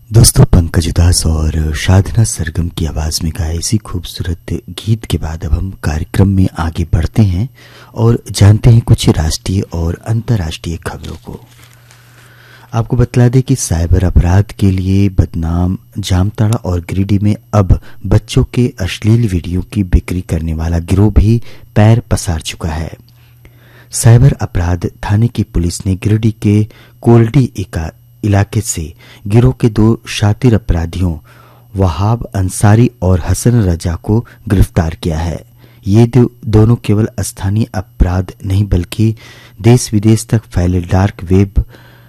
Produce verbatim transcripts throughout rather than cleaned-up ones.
दोस्तों, पंकज उदास और साधना सरगम की आवाज में गाए इसी खूबसूरत गीत के बाद अब हम कार्यक्रम में आगे बढ़ते हैं और जानते हैं कुछ राष्ट्रीय और अंतर्राष्ट्रीय खबरों को। आपको बतला दें कि साइबर अपराध के लिए बदनाम जामताड़ा और गिरिडीह में अब बच्चों के अश्लील वीडियो की बिक्री करने वाला गिरोह भी पैर पसार चुका है। साइबर अपराध थाने की पुलिस ने गिरिडीह के कोल्डी इलाके से गिरोह के दो शातिर अपराधियों वहाब अंसारी और हसन रजा को गिरफ्तार किया है। ये दो, दोनों केवल स्थानीय अपराध नहीं बल्कि देश विदेश तक फैले डार्क वेब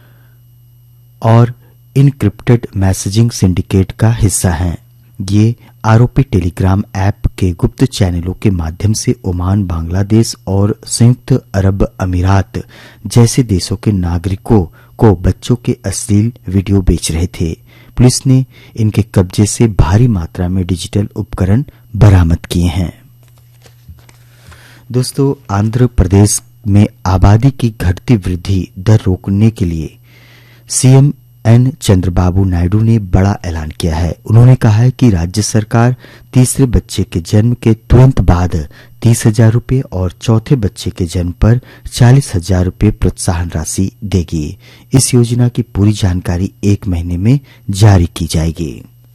और इनक्रिप्टेड मैसेजिंग सिंडिकेट का हिस्सा हैं। ये आरोपी टेलीग्राम ऐप के गुप्त चैनलों के माध्यम से ओमान, बांग्लादेश और संयुक्त अरब अमीरात जैसे देशों के नागरिकों को बच्चों के अश्लील वीडियो बेच रहे थे। पुलिस ने इनके कब्जे से भारी मात्रा में डिजिटल उपकरण बरामद किए हैं। दोस्तों, आंध्र प्रदेश में आबादी की घटती वृद्धि दर रोकने के लिए सीएम एन चंद्रबाबू नायडू ने बड़ा ऐलान किया है। उन्होंने कहा है कि राज्य सरकार तीसरे बच्चे के जन्म के तुरंत बाद तीस हजार रूपये और चौथे बच्चे के जन्म पर चालीस हजार रूपये प्रोत्साहन राशि देगी। इस योजना की पूरी जानकारी एक महीने में जारी की जाएगी।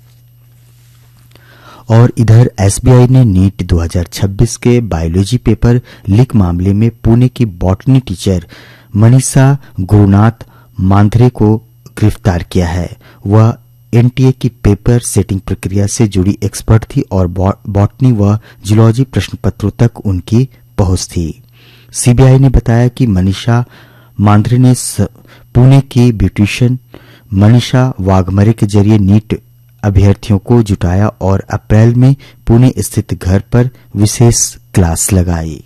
और इधर एसबीआई ने नीट दो हज़ार छब्बीस के बायोलॉजी पेपर लीक मामले में पुणे की बॉटनी टीचर मनीषा गुरुनाथ मांधरे को गिरफ्तार किया है। वह एनटीए की पेपर सेटिंग प्रक्रिया से जुड़ी एक्सपर्ट थी और बॉटनी व जूलॉजी प्रश्न पत्रों तक उनकी पहुंच थी। सीबीआई ने बताया कि मनीषा मांधरे ने पुणे की ब्यूटिशियन मनीषा वाघमरे के जरिए नीट अभ्यर्थियों को जुटाया और अप्रैल में पुणे स्थित घर पर विशेष क्लास लगाई।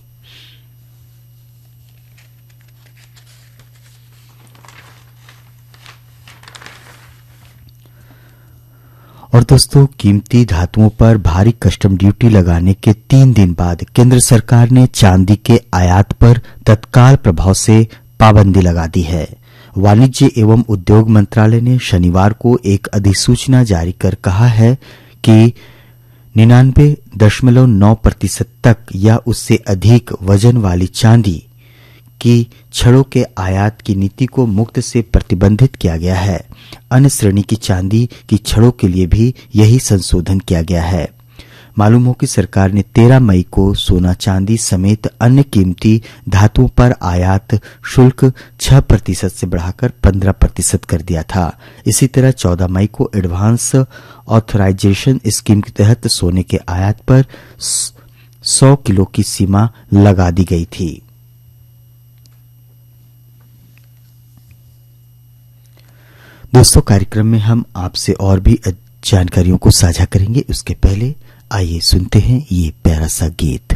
और दोस्तों, कीमती धातुओं पर भारी कस्टम ड्यूटी लगाने के तीन दिन बाद केंद्र सरकार ने चांदी के आयात पर तत्काल प्रभाव से पाबंदी लगा दी है। वाणिज्य एवं उद्योग मंत्रालय ने शनिवार को एक अधिसूचना जारी कर कहा है कि निन्यानवे दशमलव नौ प्रतिशत तक या उससे अधिक वजन वाली चांदी की छड़ों के आयात की नीति को मुक्त से प्रतिबंधित किया गया है। अन्य श्रेणी की चांदी की छड़ों के लिए भी यही संशोधन किया गया है। मालूम हो कि सरकार ने तेरह मई को सोना चांदी समेत अन्य कीमती धातुओं पर आयात शुल्क छह प्रतिशत से बढ़ाकर पंद्रह प्रतिशत कर दिया था। इसी तरह चौदह मई को एडवांस ऑथराइजेशन स्कीम के तहत सोने के आयात पर सौ किलो की सीमा लगा दी गई थी। दोस्तों, कार्यक्रम में हम आपसे और भी जानकारियों को साझा करेंगे। उसके पहले आइए सुनते हैं ये प्यारा सा गीत।